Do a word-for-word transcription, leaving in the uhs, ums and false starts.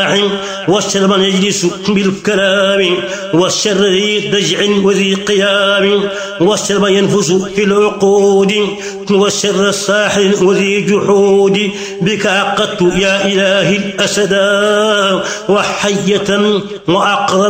والشر من يجلس بالكلام والشر ذي دجع وذي قيام والشر من ينفس في العقود والشر الساحر وذي جحود بك عقدت يا إلهي الأسدا وحية وأقرب